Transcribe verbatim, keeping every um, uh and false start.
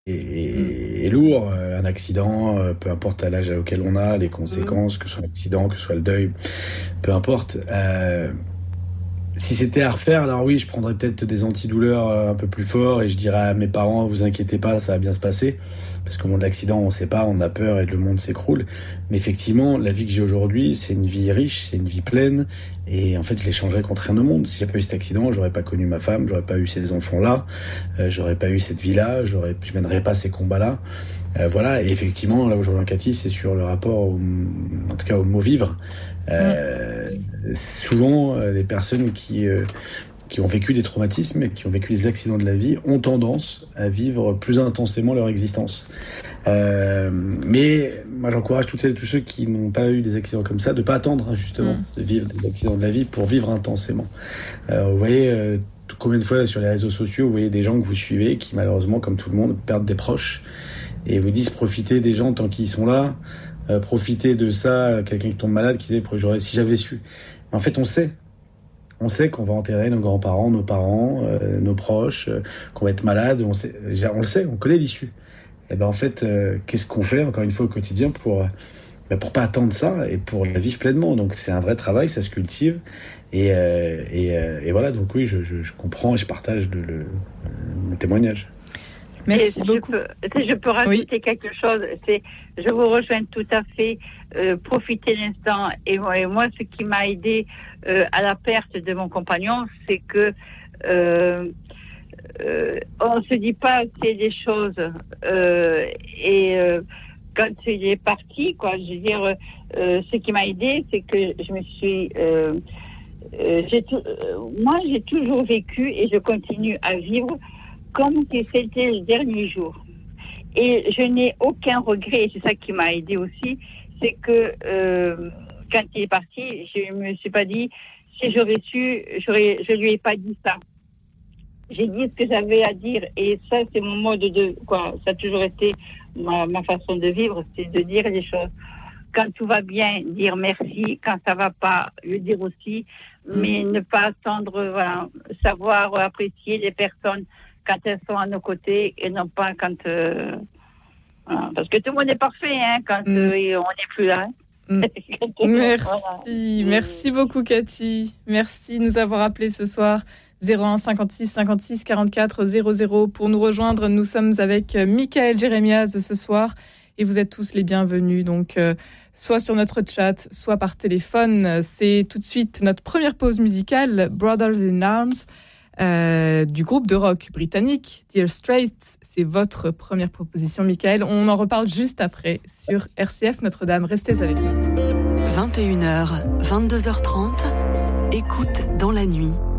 est, est lourd. Un accident, peu importe l'âge auquel on a, les conséquences, que ce soit l'accident, que ce soit le deuil, peu importe. Euh, si c'était à refaire, alors oui, je prendrais peut-être des antidouleurs un peu plus forts et je dirais à mes parents, vous inquiétez pas, ça va bien se passer. Parce qu'au moment de l'accident, on sait pas, on a peur et le monde s'écroule. Mais effectivement, la vie que j'ai aujourd'hui, c'est une vie riche, c'est une vie pleine. Et en fait, je l'échangerais contre rien au monde. Si j'avais pas eu cet accident, j'aurais pas connu ma femme, j'aurais pas eu ces enfants-là, euh, j'aurais pas eu cette vie-là, j'aurais, je mènerais pas ces combats-là. Euh, voilà. Et effectivement, là où je rejoins Cathy, c'est sur le rapport, au, en tout cas, au mot vivre. Euh, mmh. Souvent, euh, les personnes qui euh, qui ont vécu des traumatismes et qui ont vécu les accidents de la vie ont tendance à vivre plus intensément leur existence. Euh, mais moi, j'encourage toutes celles et tous ceux qui n'ont pas eu des accidents comme ça de pas attendre justement mmh. de vivre des accidents de la vie pour vivre intensément. Euh, vous voyez euh, combien de fois sur les réseaux sociaux, vous voyez des gens que vous suivez qui malheureusement, comme tout le monde, perdent des proches et vous disent profitez des gens tant qu'ils sont là, euh, profitez de ça, quelqu'un qui tombe malade, qui dit j'aurais si j'avais su. Mais en fait, on sait. On sait qu'on va enterrer nos grands-parents, nos parents, euh, nos proches, euh, qu'on va être malade. On, sait, on le sait, on connaît l'issue. Et ben en fait, euh, qu'est-ce qu'on fait encore une fois au quotidien pour ben pour pas attendre ça et pour la vivre pleinement. Donc c'est un vrai travail, ça se cultive. Et euh, et, euh, et voilà. Donc oui, je, je, je comprends et je partage le, le, le témoignage. Merci et beaucoup. Je peux, je peux rajouter oui. quelque chose. C'est, je vous rejoins tout à fait. Euh, profiter l'instant. Et moi, et moi, ce qui m'a aidé euh, à la perte de mon compagnon, c'est que euh, euh, on se dit pas c'est des choses. Euh, et euh, quand il est parti, quoi, je veux dire, euh, ce qui m'a aidé, c'est que je me suis euh, euh, j'ai tout, euh, moi, j'ai toujours vécu et je continue à vivre comme si c'était le dernier jour. Et je n'ai aucun regret, et c'est ça qui m'a aidé aussi, c'est que euh, quand il est parti, je me suis pas dit, si j'aurais su, j'aurais, je lui ai pas dit ça. J'ai dit ce que j'avais à dire, et ça, c'est mon mode de, quoi, ça a toujours été ma, ma façon de vivre, c'est de dire les choses. Quand tout va bien, dire merci. Quand ça va pas, le dire aussi. Mais mmh. ne pas attendre, voilà, savoir apprécier les personnes quand elles sont à nos côtés et non pas quand... Euh, voilà. Parce que tout le monde est parfait hein, quand mmh. euh, on n'est plus là. Mmh. Merci. Voilà. Merci beaucoup, Cathy. Merci de nous avoir appelés ce soir. zéro un cinquante-six cinquante-six quarante-quatre zéro zéro pour nous rejoindre. Nous sommes avec Michael Jérémiaz ce soir et vous êtes tous les bienvenus. Donc, euh, soit sur notre chat, soit par téléphone. C'est tout de suite notre première pause musicale, Brothers in Arms, euh, du groupe de rock britannique Dire Straits. C'est votre première proposition, Michael. On en reparle juste après sur R C F Notre-Dame. Restez avec nous. vingt et une heures, vingt-deux heures trente, écoute dans la nuit.